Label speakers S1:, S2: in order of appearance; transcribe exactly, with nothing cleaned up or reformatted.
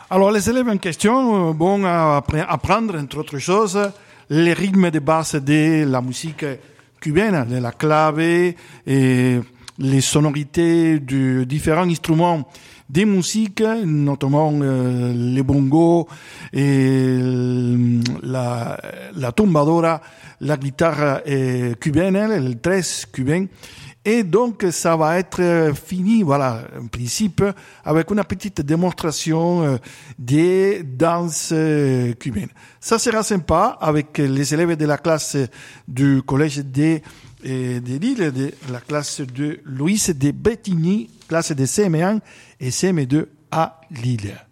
S1: Alors, les élèves en question vont apprendre, entre autres choses, les rythmes de base de la musique cubaine, de la clave et les sonorités de différents instruments de musique, notamment euh, les bongos et la, la tumbadora, la guitare euh, cubaine, le tres cubain. Et donc, ça va être fini, voilà, en principe, avec une petite démonstration euh, des danses euh, cubaines. Ça sera sympa avec les élèves de la classe du collège de, euh, de Lille, de la classe de Louis de Bettigny, classe de C M un et C M deux à Lille.